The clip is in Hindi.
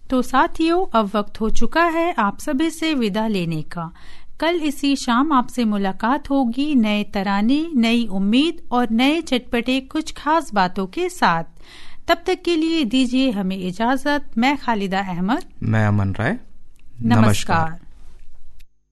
तो साथियों, अब वक्त हो चुका है आप सभी से विदा लेने का। कल इसी शाम आपसे मुलाकात होगी नए तराने, नई उम्मीद और नए चटपटे कुछ खास बातों के साथ। तब तक के लिए दीजिए हमें इजाजत। मैं खालिदा अहमद। मैं अमन राय। नमस्कार।